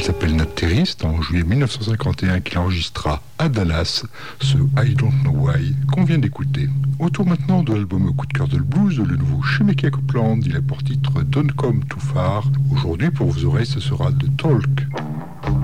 Il s'appelle Nat Terry, c'est en juillet 1951 qu'il enregistra à Dallas ce I Don't Know Why qu'on vient d'écouter. Autour maintenant de l'album coup de cœur de le blues, le nouveau Shemekia Copeland, il a pour titre Don't Come Too Far. Aujourd'hui pour vos oreilles ce sera The Talk.